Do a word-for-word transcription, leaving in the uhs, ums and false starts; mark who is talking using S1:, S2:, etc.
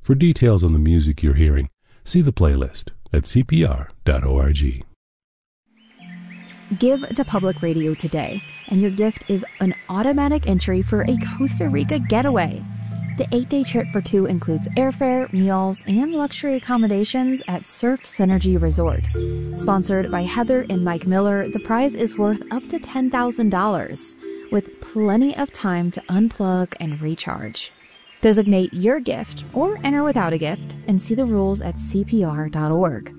S1: For details on the music you're hearing, see the playlist at c p r dot org.
S2: Give to Public Radio today, and your gift is an automatic entry for a Costa Rica getaway. The eight-day trip for two includes airfare, meals, and luxury accommodations at Surf Synergy Resort. Sponsored by Heather and Mike Miller, the prize is worth up to ten thousand dollars, with plenty of time to unplug and recharge. Designate your gift or enter without a gift and see the rules at c p r dot org.